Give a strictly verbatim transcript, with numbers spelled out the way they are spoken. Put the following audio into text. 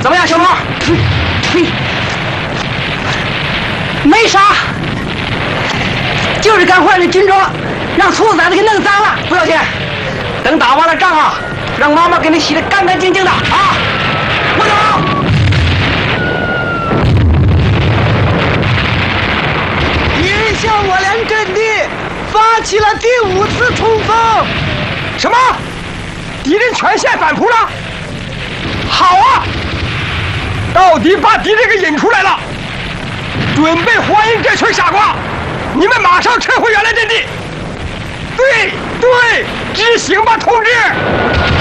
怎么样，小毛？ 没啥，就是干坏了军装，让粗崽子给弄脏了， 不要紧。等打完了仗啊，让妈妈给你洗得干干净净的啊！我走。 敌向我连阵地发起了第五次冲锋。 什么？敌人全线反扑了？好啊！到底把敌人给引出来了。准备欢迎这群傻瓜！你们马上撤回原来阵地。对对，执行吧，同志。